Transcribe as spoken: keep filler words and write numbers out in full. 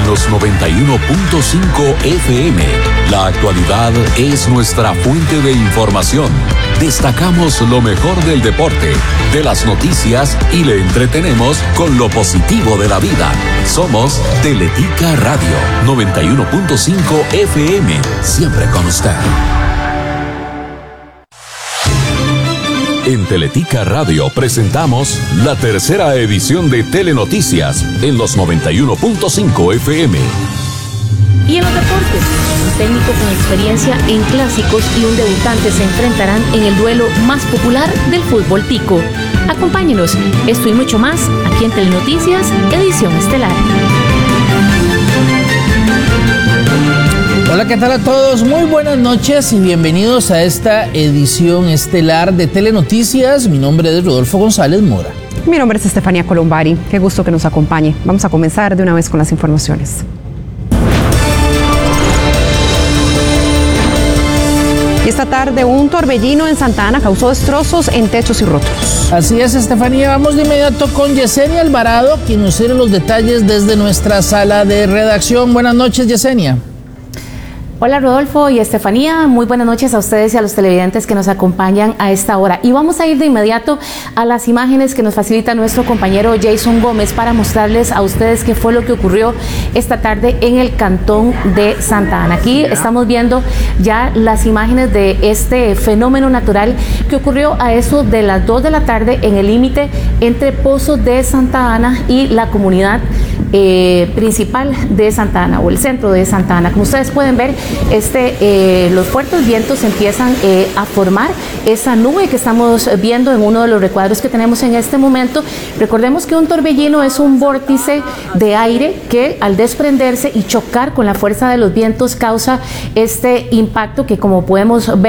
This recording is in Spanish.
en los noventa y uno punto cinco F M. La actualidad es nuestra fuente de información. Destacamos lo mejor del deporte, de las noticias y le entretenemos con lo positivo de la vida. Somos Teletica Radio, noventa y uno punto cinco F M, siempre con usted. En Teletica Radio presentamos la tercera edición de Telenoticias en los noventa y uno punto cinco F M. Y en los deportes, un técnico con experiencia en clásicos y un debutante se enfrentarán en el duelo más popular del fútbol tico. Acompáñenos, esto y mucho más aquí en Telenoticias, edición estelar. Hola, ¿qué tal a todos? Muy buenas noches y bienvenidos a esta edición estelar de Telenoticias. Mi nombre es Rodolfo González Mora. Mi nombre es Estefanía Colombari. Qué gusto que nos acompañe. Vamos a comenzar de una vez con las informaciones. Y esta tarde un torbellino en Santa Ana causó destrozos en techos y rótulos. Así es, Estefanía. Vamos de inmediato con Yesenia Alvarado, quien nos tiene los detalles desde nuestra sala de redacción. Buenas noches, Yesenia. Hola Rodolfo y Estefanía, muy buenas noches a ustedes y a los televidentes que nos acompañan a esta hora. Y vamos a ir de inmediato a las imágenes que nos facilita nuestro compañero Jason Gómez para mostrarles a ustedes qué fue lo que ocurrió esta tarde en el cantón de Santa Ana. Aquí estamos viendo ya las imágenes de este fenómeno natural que ocurrió a eso de las dos de la tarde en el límite entre Pozos de Santa Ana y la comunidad eh, principal de Santa Ana o el centro de Santa Ana. Como ustedes pueden ver, Este, eh, los fuertes vientos empiezan eh, a formar esa nube que estamos viendo en uno de los recuadros que tenemos en este momento. Recordemos que un torbellino es un vórtice de aire que al desprenderse y chocar con la fuerza de los vientos causa este impacto que, como podemos ver,